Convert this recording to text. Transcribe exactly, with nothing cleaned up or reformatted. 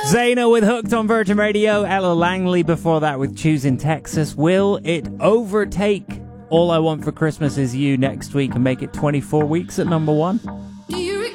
Zayn with Hooked on Virgin Radio. Ella Langley before that with Choosing Texas. Will it overtake All I Want for Christmas Is You next week and make it twenty-four weeks at number one?